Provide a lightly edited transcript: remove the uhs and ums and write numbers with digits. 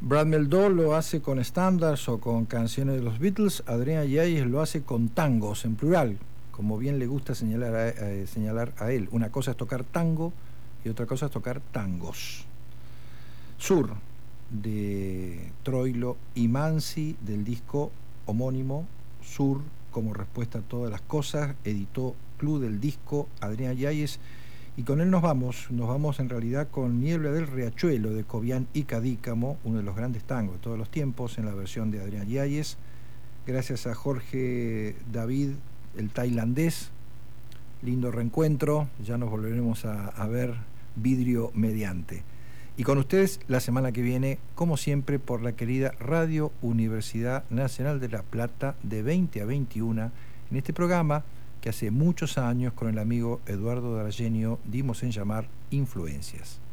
Brad Meldó lo hace con estándares o con canciones de los Beatles. Adrián Yáñez lo hace con tangos, en plural, como bien le gusta señalar a él. Una cosa es tocar tango y otra cosa es tocar tangos. Sur, de Troilo y Mansi, del disco homónimo Sur, como respuesta a todas las cosas, editó Club del Disco Adrián Yáñez, y con él nos vamos en realidad con Niebla del Riachuelo de Cobián y Cadícamo, uno de los grandes tangos de todos los tiempos, en la versión de Adrián Yáñez, gracias a Jorge David, el tailandés. Lindo reencuentro, ya nos volveremos a ver vidrio mediante. Y con ustedes la semana que viene, como siempre, por la querida Radio Universidad Nacional de La Plata, de 20 a 21, en este programa que hace muchos años con el amigo Eduardo D'Argenio dimos en llamar Influencias.